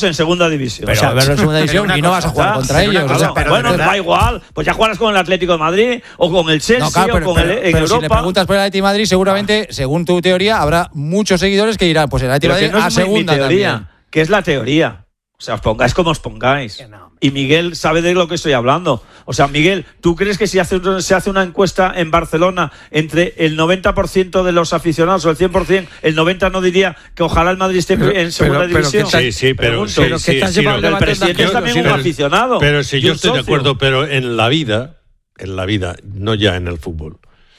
en segunda división. Pero verlo en segunda división y no vas a jugar contra ellos. Bueno, da igual. Pues ya juegas con el Atlético de Madrid o con el Chelsea o con el en Europa. Si le preguntas por el Atlético de Madrid, seguramente, según tu teoría, habrá muchos seguidores que dirán, pues el Atlético de Madrid a segunda también. ¿Qué es la teoría? O sea, os pongáis como os pongáis. Y Miguel sabe de lo que estoy hablando. O sea, Miguel, ¿tú crees que si se hace una encuesta en Barcelona entre el 90% de los aficionados o el 100%, el 90% no diría que ojalá el Madrid esté en segunda división? Sí, pero el presidente es también un aficionado. Pero si yo estoy de acuerdo, pero en la vida, no ya en el fútbol,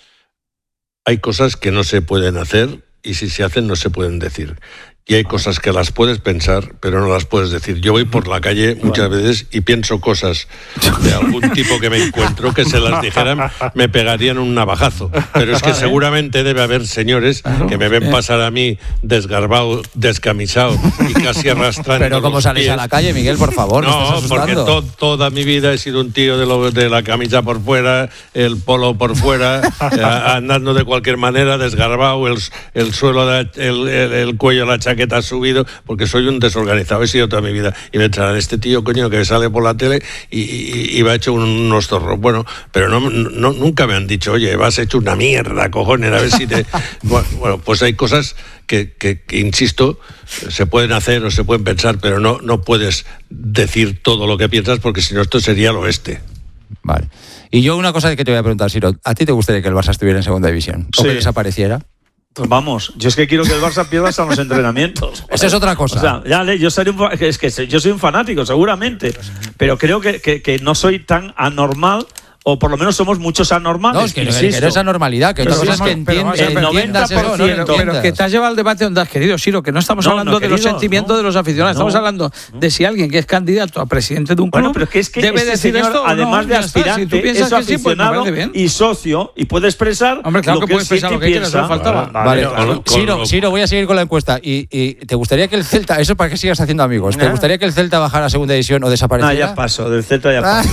hay cosas que no se pueden hacer y si se hacen no se pueden decir. Y hay cosas que las puedes pensar, pero no las puedes decir. Yo voy por la calle muchas veces y pienso cosas de algún tipo que me encuentro que se las dijeran, me pegarían un navajazo. Pero es que seguramente debe haber señores que me ven pasar a mí desgarbado, descamisado y casi arrastrando. Pero ¿cómo salís a la calle, Miguel, por favor? No, porque toda mi vida he sido un tío de la camisa por fuera, el polo por fuera, andando de cualquier manera, desgarbado, el suelo, el cuello, la chaqueta ha subido, porque soy un desorganizado, he sido toda mi vida. Y me traen este tío, coño, que sale por la tele y va hecho unos zorros. Bueno, pero nunca me han dicho, oye, vas hecho una mierda, cojones, a ver si te... Bueno, pues hay cosas que, insisto, se pueden hacer o se pueden pensar, pero no puedes decir todo lo que piensas, porque si no esto sería el oeste. Vale. Y yo una cosa que te voy a preguntar, Siro, ¿a ti te gustaría que el Barça estuviera en segunda división? ¿O que desapareciera? Pues vamos, yo es que quiero que el Barça pierda hasta los entrenamientos. Esa es otra cosa. O sea, yo soy un fanático, seguramente, pero creo que no soy tan anormal. O por lo menos somos muchos anormales. No, es que no es anormalidad, que otra cosa es que entiendas eso. Pero que te has llevado al debate donde has querido, Siro, que no estamos hablando de los sentimientos de los aficionados, estamos hablando de si alguien que es candidato a presidente de un club pero es que debe decir señor, esto. Además de aspirante, es aficionado y socio, y puede expresar claro lo que puede expresar lo que quiera, eso faltaba. Vale, Siro, voy a seguir con la encuesta. ¿Y te gustaría que el Celta, eso para que sigas haciendo amigos, te gustaría que el Celta bajara a segunda división o desapareciera? No, ya paso, del Celta ya paso.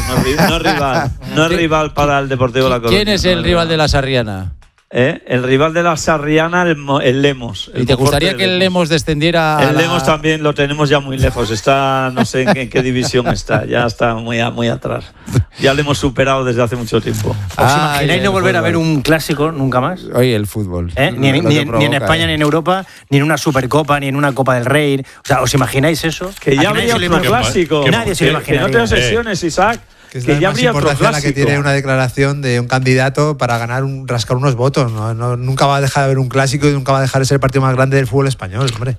No es rival para el Deportivo La Coruña. ¿Quién es el rival de la Sarriana? El rival de la Sarriana, el Lemos. ¿Y te gustaría que el Lemos descendiera? El Lemos también lo tenemos ya muy lejos. Está, no sé en qué división está. Ya está muy atrás. Ya lo hemos superado desde hace mucho tiempo. ¿Os imagináis no volver a ver un clásico nunca más? Oye, el fútbol. Ni en España, ni en Europa, ni en una Supercopa, ni en una Copa del Rey. O sea, ¿os imagináis eso? Que ya habría otro clásico. Nadie se lo imagina. Que no te obsesiones, Isaac. Que ya habría otro clásico. La que tiene una declaración de un candidato para rascar unos votos. Nunca va a dejar de haber un clásico y nunca va a dejar de ser el partido más grande del fútbol español, hombre.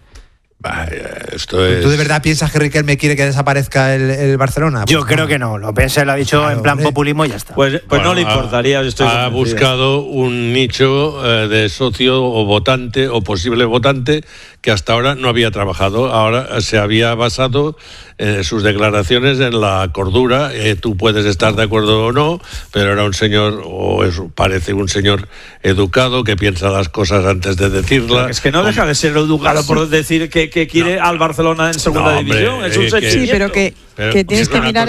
Esto es... ¿Tú de verdad piensas que Riquelme quiere que desaparezca el Barcelona? Yo creo que no. Lo piensa, lo ha dicho en plan populismo y ya está. Pues no le importaría. Ha buscado un nicho de socio o votante o posible votante que hasta ahora no había trabajado. Ahora se había basado sus declaraciones en la cordura. Tú puedes estar de acuerdo o no, pero era un señor, parece un señor educado que piensa las cosas antes de decirlas. Es que no deja de ser educado por decir que quiere al Barcelona en segunda división. Es un sentimiento. Sí, pero que tienes que mirar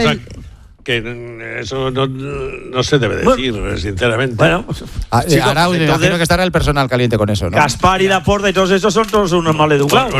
que eso no se debe decir, sinceramente. Bueno, ahora me imagino que estará el personal caliente con eso, ¿no? Gaspar y Laporta y todos estos son todos unos maleducados.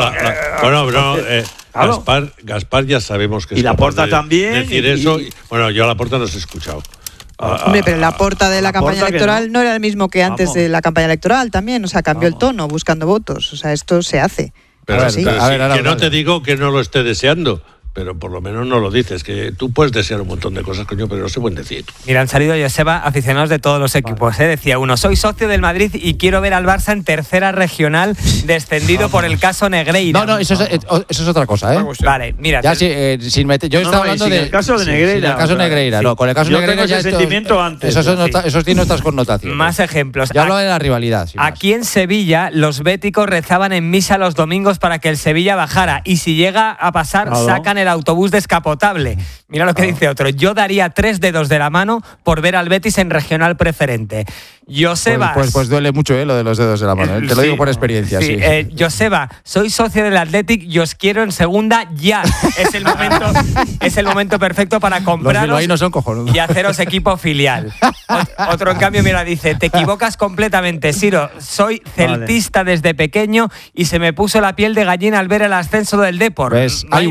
Gaspar ya sabemos que y Laporta también. Decir eso, yo a Laporta no os he escuchado. Hombre, pero Laporta de la campaña electoral no era el mismo que antes de la campaña electoral también, o sea, cambió el tono buscando votos, o sea, esto se hace. Pero que no te digo que no lo esté deseando, pero por lo menos no lo dices, que tú puedes desear un montón de cosas, coño, pero no se pueden decir. Mira, han salido, Joseba, aficionados de todos los equipos. Decía uno, soy socio del Madrid y quiero ver al Barça en tercera regional descendido por el caso Negreira. No, eso es otra cosa, ¿eh? Vale, mira. Ya sin meter, yo estaba hablando del caso de Negreira. El caso Negreira, no, con el caso Negreira ya sentimiento antes. Eso tiene otras connotaciones. Más ejemplos. Ya hablo de la rivalidad. Aquí en Sevilla, los béticos rezaban en misa los domingos para que el Sevilla bajara y si llega a pasar, sacan el autobús descapotable. Mira lo que dice otro. Yo daría 3 dedos de la mano por ver al Betis en regional preferente. Joseba. Pues duele mucho, lo de los dedos de la mano. Te lo digo por experiencia. Sí. Joseba, soy socio del Athletic y os quiero en segunda ya. Es el momento perfecto para compraros no son cojonudos. y haceros equipo filial. Otro en cambio, mira, dice, te equivocas completamente, Siro. Soy celtista desde pequeño y se me puso la piel de gallina al ver el ascenso del Depor. Pues,